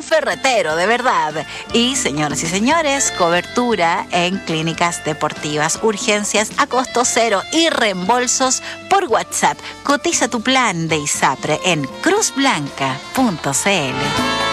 ferretero de verdad. Y señoras y señores, cobertura en clínicas deportivas, urgencias a costo cero y reembolsos por WhatsApp. Cotiza tu plan de ISAPRE en cruzblanca.cl.